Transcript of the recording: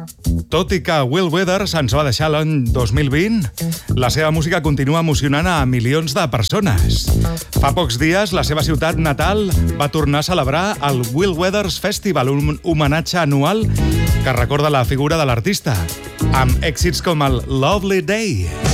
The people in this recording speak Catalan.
Tot i que Will Withers ens va deixar l'any 2020, la seva música continua emocionant a milions de persones. Fa pocs dies, la seva ciutat natal va tornar a celebrar el Will Withers Festival, un homenatge anual que recorda la figura de l'artista, amb èxits com el Lovely Day.